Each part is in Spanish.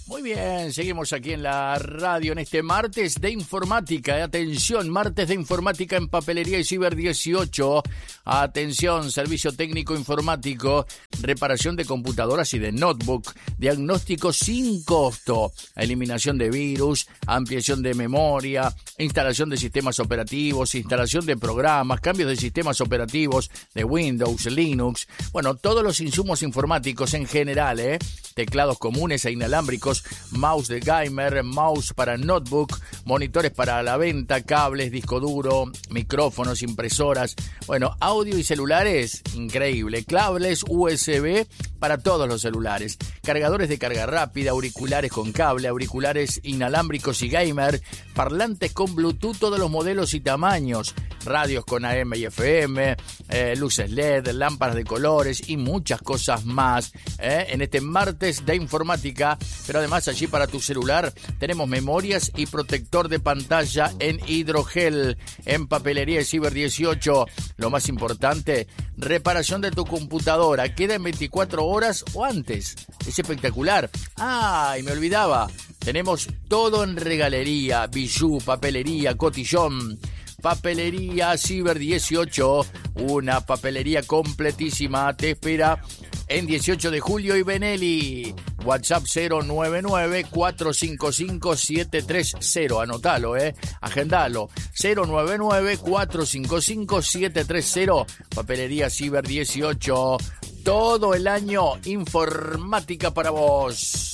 Muy bien, seguimos aquí en la radio en este martes de informática. Atención, martes de informática en Papelería y Ciber 18. Atención, servicio técnico informático, reparación de computadoras y de notebook, diagnóstico sin costo, eliminación de virus, ampliación de memoria, instalación de sistemas operativos, instalación de programas, cambios de sistemas operativos de Windows, Linux. Bueno, todos los insumos informáticos en general, teclados comunes e inalámbricos, mouse de gamer, mouse para notebook, monitores para la venta, cables, disco duro, micrófonos, impresoras, bueno, audio y celulares, increíble, cables USB para todos los celulares, cargadores de carga rápida, auriculares con cable, auriculares inalámbricos y gamer, parlantes con Bluetooth, todos los modelos y tamaños, radios con AM y FM, luces LED, lámparas de colores y muchas cosas más, en este martes de informática. Pero además allí para tu celular tenemos memorias y protector de pantalla en hidrogel, en Papelería y Ciber 18. Lo más importante, reparación de tu computadora, queda en 24 horas o antes. Es espectacular. Y me olvidaba, tenemos todo en regalería, bijú, papelería, cotillón. Papelería Ciber 18, una papelería completísima, te espera en 18 de julio y Benelli. WhatsApp 099-455-730. Anotalo, agendalo. 099-455-730. Papelería Ciber 18. Todo el año informática para vos.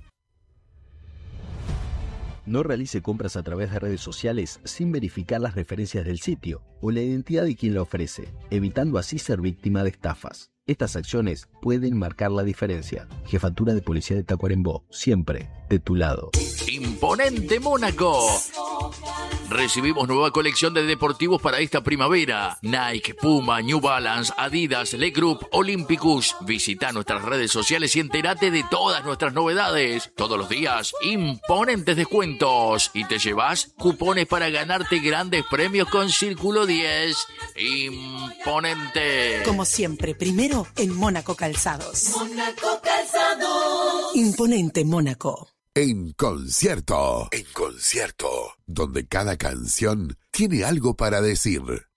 No realice compras a través de redes sociales sin verificar las referencias del sitio o la identidad de quien la ofrece, evitando así ser víctima de estafas. Estas acciones pueden marcar la diferencia. Jefatura de Policía de Tacuarembó, siempre de tu lado. Imponente Mónaco. Recibimos nueva colección de deportivos para esta primavera. Nike, Puma, New Balance, Adidas, Le Group, Olympicus. Visita nuestras redes sociales y entérate de todas nuestras novedades. Todos los días, imponentes descuentos. Y te llevas cupones para ganarte grandes premios con Círculo 10. Imponente. Como siempre, primero en Mónaco Calzados. Mónaco Calzados. Imponente Mónaco. En concierto, donde cada canción tiene algo para decir.